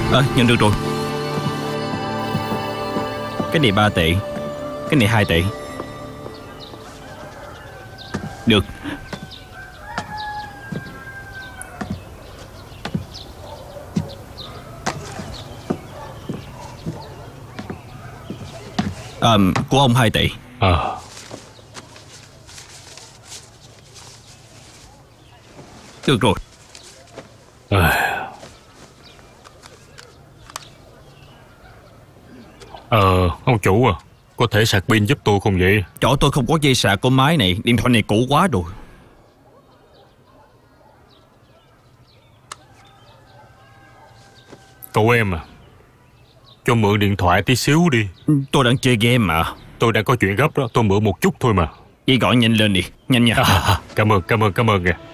Nhận được rồi. Cái này 3 tệ, cái này 2 tệ. Được. Của ông 2 tệ. Được rồi. Ông chủ à, có thể sạc pin giúp tôi không vậy? Chỗ tôi không có dây sạc của máy này. Điện thoại này cũ quá rồi. Cậu em à, cho mượn điện thoại tí xíu đi. Tôi đang chơi game mà. Tôi đang có chuyện gấp đó, tôi mượn một chút thôi mà. Vậy gọi nhanh lên đi, nhanh nha. Cảm ơn kìa.